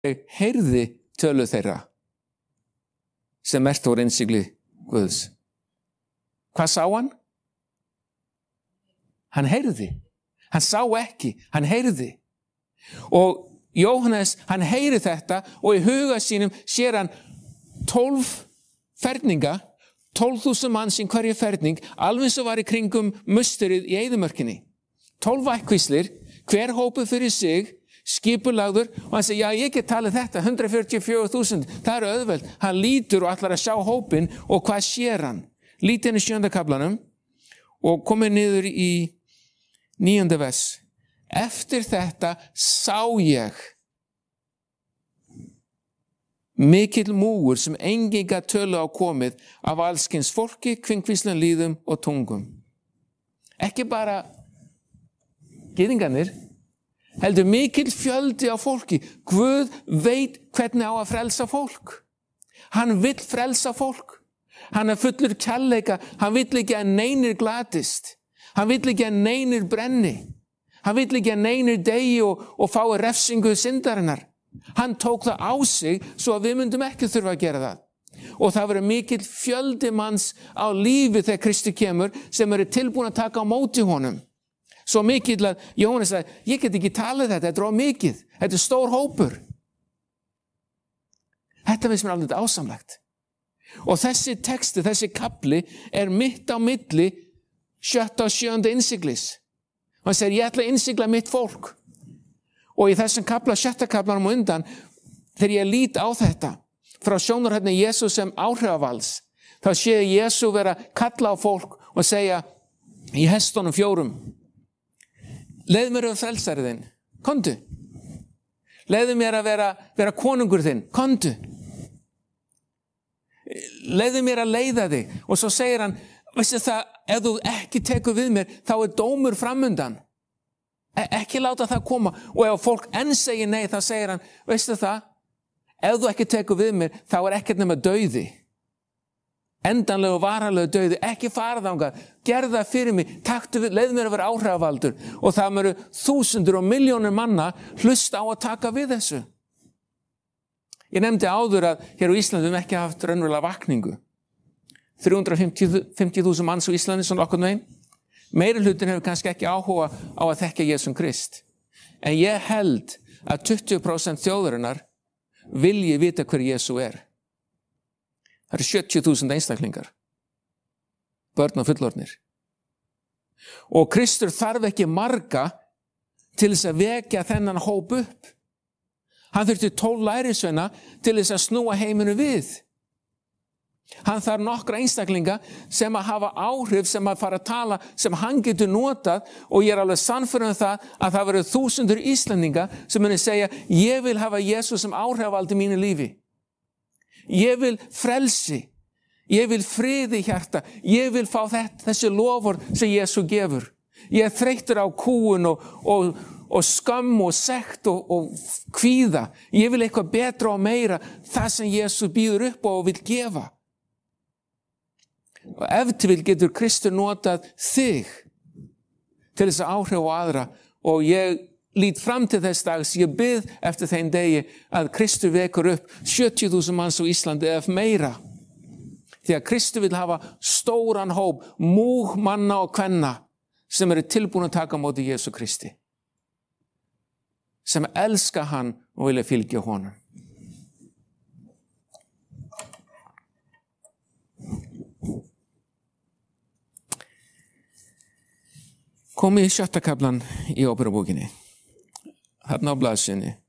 heyrði tölu þeirra sem merkt voru innsigli Guðs. Hvað sá hann? Hann heyrði. Hann sá ekki, hann heyrði. Og Jóhannes, hann heyri þetta og í huga sínum sér hann 12 ferninga, 12.000 manns í hverju ferning, alveg svo var í kringum musterið í eyðimörkinni. 12 ættkvíslir, hver hópuð fyrir sig, skipulagður, og hann segir, já, ég get talið þetta, 144.000, það er auðvelt. Hann lítur og ætlar að sjá hópin og hvað sér hann? Lítið inn í 7. kaflanum og komið niður í 9. vers. Eftir þetta sá ég mikill múgur sem enginn gat tölu á komið af allskyns fólki, kvinkvíslum, lýðum og tungum. Ekki bara gyðingarnir, heldur mikill fjöldi á fólki. Guð veit hvernig á að frelsa fólk. Hann vill frelsa fólk. Hann er fullur kærleika. Hann vill ekki að neinir glatist. Hann vill ekki að neinir brenni. Hann vill ekki að neinir degi og fái refsingu syndarinnar. Hann tók það á sig svo að við myndum ekki þurfa að gera það. Og það verður mikill fjöldi manns á lífi þegar Kristi kemur sem eru tilbúin að taka á móti honum. Svo mikill að Jóhannes sagði, ég get ekki talið þetta er of mikið, þetta er stór hópur. Þetta finnst mér alveg ásamlegt. Og þessi texti, þessi kafli er mitt á milli 7. og 7. innsiglis. Hann segir, ég ætla að innsigla mitt fólk. Og í þessum kafla, 7. kaflanum og undan, þegar ég lít á þetta, frá sjónarhorni Jesú sem áhrifavalds, þá sé Jesú vera að kalla á fólk og segja í hestunum 4, leiðu mér að vera frelsari þinn, komdu. Leiðu mér að vera konungur þinn, komdu. Leiðu mér að leiða þig. Og svo segir hann, veistu það, ef þú ekki tekur við mér, þá er dómur framundan. Ekki láta það koma. Og ef fólk enn segir nei, þá segir hann, veistu það, ef þú ekki tekur við mér, þá er ekkert nema dauði. Endanlegu og varanlegu dauði, ekki fara þangað, gerð það fyrir mig, leið mér að vera áhrifavaldur. Og það mjög þúsundur og milljónir manna hlusta á að taka við þessu. Ég nefndi áður að hér á Íslandi við ekki haft raunverulega vakningu. 350.000 manns á Íslandi, svona okkur megin. Meiri hlutin hefur kannski ekki áhuga á að þekka Jesum Krist. En ég held að 20% þjóðarinnar vilji vita hver Jesú er. Það eru 70.000 einstaklingar. Börn og fullorðnir. Og Kristur þarf ekki marga til þess að vekja þennan hóp upp. Hann þurfti 12 lærisveina til þess að snúa heiminu við. Hann þarf nokkra einstaklinga sem að hafa áhrif, sem að fara að tala, sem hann getur notað, og ég er alveg sannfærður það að það verður þúsundur Íslendinga sem muni segja, ég vil hafa Jesú sem áhrifavald í mínu lífi. Ég vil frelsi. Ég vil friði í hjarta. Ég vil fá þessi loford sem Jesú gefur. Ég er þreyttur á kúun og skömm og sekt og kvíða. Ég vil eitthvað betra og meira, það sem Jesú býður upp og vil gefa. Og ef til vil getur Kristur notað þig til þess að áhrif á aðra, og ég lít fram til þess dags, ég bið eftir þeim degi að Kristur vekur upp 70.000 manns á Íslandi eða meira, því að Kristur vil hafa stóran hóp múg manna og kvenna sem eru tilbúin að taka á móti Jesú Kristi, sem elska hann og vilja fylgja honum. Komið í 7. kaflan í Óperubókinni. Þarna á blaðsíðunni.